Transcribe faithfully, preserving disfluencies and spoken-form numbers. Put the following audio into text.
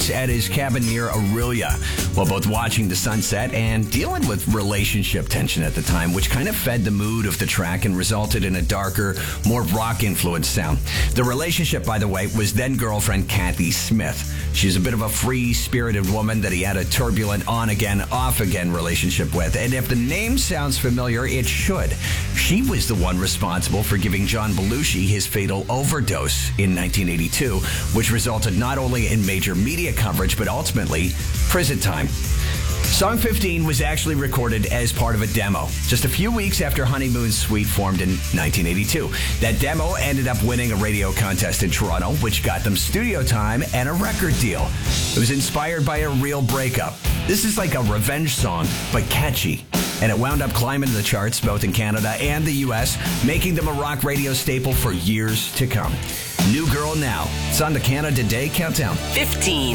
out at his cabin near Aurelia while both watching the sunset and dealing with relationship tension at the time, which kind of fed the mood of the track and resulted in a darker, more rock-influenced sound. The relationship, by the way, was then-girlfriend Kathy Smith. She's a bit of a free-spirited woman that he had a turbulent on-again, off-again relationship with. And if the name sounds familiar, it should. She was the one responsible for giving John Belushi his fatal overdose in nineteen eighty-two, which resulted not only in major media coverage, but ultimately prison time. Song fifteen was actually recorded as part of a demo just a few weeks after Honeymoon Suite formed in nineteen eighty-two. That demo ended up winning a radio contest in Toronto, which got them studio time and a record deal. It was inspired by a real breakup. This is like a revenge song, but catchy. And it wound up climbing the charts both in Canada and the U S, making them a rock radio staple for years to come. New Girl Now. It's on the Canada Day Countdown. fifteen.